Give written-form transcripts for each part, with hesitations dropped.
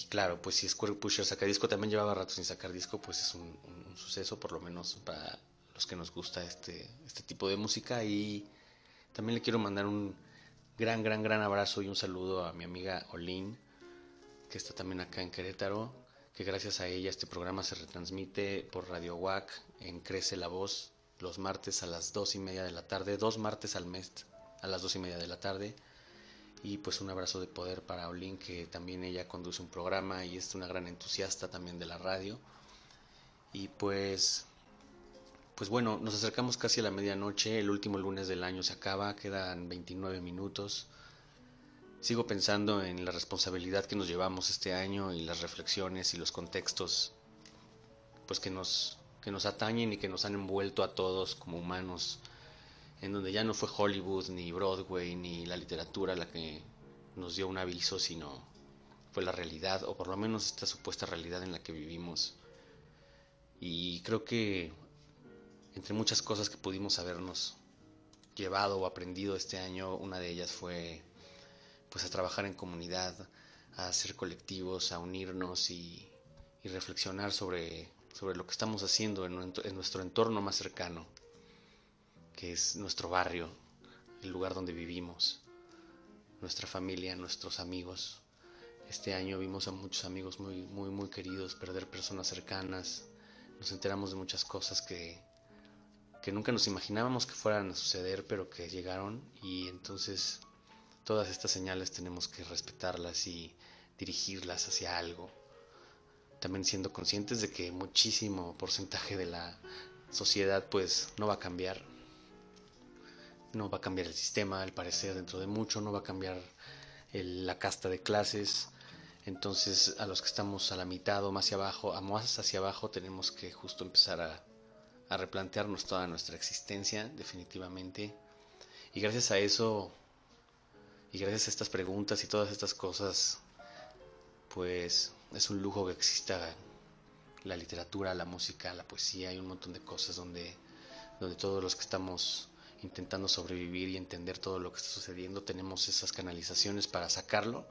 Y claro, pues si Square Pusher saca disco, también llevaba rato sin sacar disco, pues es un suceso, por lo menos para los que nos gusta este tipo de música. Y también le quiero mandar un gran abrazo y un saludo a mi amiga Olin, que está también acá en Querétaro, que gracias a ella este programa se retransmite por Radio WAC en Crece la Voz los martes a las 2:30 de la tarde, 2 martes al mes a las 2:30 de la tarde. Y pues un abrazo de poder para Olin, que también ella conduce un programa y es una gran entusiasta también de la radio. Y pues bueno, nos acercamos casi a la medianoche, el último lunes del año se acaba, quedan 29 minutos. Sigo pensando en la responsabilidad que nos llevamos este año y las reflexiones y los contextos pues que nos atañen y que nos han envuelto a todos como humanos, en donde ya no fue Hollywood ni Broadway ni la literatura la que nos dio un aviso, sino fue la realidad, o por lo menos esta supuesta realidad en la que vivimos. Y creo que entre muchas cosas que pudimos habernos llevado o aprendido este año, una de ellas fue pues a trabajar en comunidad, a hacer colectivos, a unirnos y reflexionar sobre lo que estamos haciendo en nuestro entorno más cercano, que es nuestro barrio, el lugar donde vivimos, nuestra familia, nuestros amigos. Este año vimos a muchos amigos muy queridos perder personas cercanas. Nos enteramos de muchas cosas que nunca nos imaginábamos que fueran a suceder, pero que llegaron, y entonces todas estas señales tenemos que respetarlas y dirigirlas hacia algo. También siendo conscientes de que muchísimo porcentaje de la sociedad pues no va a cambiar. No va a cambiar el sistema, al parecer, dentro de mucho. No va a cambiar la casta de clases. Entonces, a los que estamos a la mitad o más hacia abajo, tenemos que justo empezar a replantearnos toda nuestra existencia, definitivamente. Y gracias a eso, y gracias a estas preguntas y todas estas cosas, pues es un lujo que exista la literatura, la música, la poesía y un montón de cosas donde todos los que estamos intentando sobrevivir y entender todo lo que está sucediendo tenemos esas canalizaciones para sacarlo.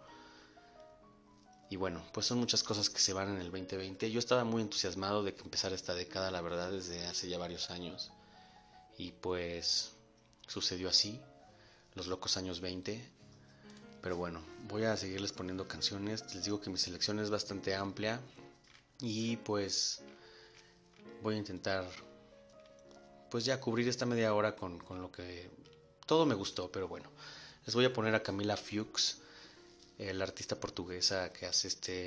Y bueno, pues son muchas cosas que se van en el 2020. Yo estaba muy entusiasmado de que empezara esta década, la verdad, desde hace ya varios años. Y pues sucedió así, los locos años 20. Pero bueno, voy a seguirles poniendo canciones. Les digo que mi selección es bastante amplia. Y pues voy a intentar pues ya cubrir esta media hora con lo que todo me gustó. Pero bueno, les voy a poner a Camila Fuchs, la artista portuguesa que hace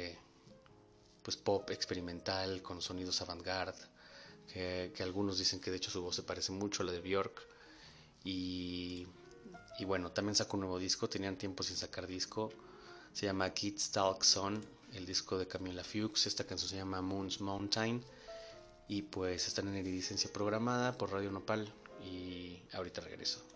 pues pop experimental con sonidos avant-garde, que algunos dicen que de hecho su voz se parece mucho a la de Björk. Y, y bueno, también sacó un nuevo disco, tenían tiempo sin sacar disco, se llama Kids Talk Son, el disco de Camila Fuchs. Esta canción se llama Moon's Mountain. Y pues están en iridicencia programada por Radio Nopal y ahorita regreso.